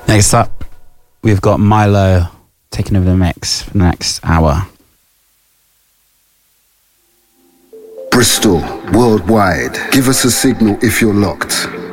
Next up, we've got Milo taking over the mix for the next hour. Bristol, worldwide. Give us a signal if you're locked.